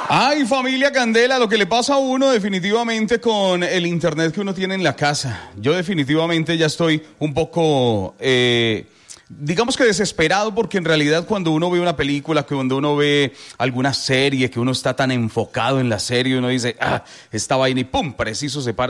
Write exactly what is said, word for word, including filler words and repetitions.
Ay, familia Candela, lo que le pasa a uno definitivamente con el internet que uno tiene en la casa. Yo definitivamente ya estoy un poco, eh, digamos que desesperado, porque en realidad cuando uno ve una película, cuando uno ve alguna serie, que uno está tan enfocado en la serie, uno dice, ah, esta vaina y pum, preciso se para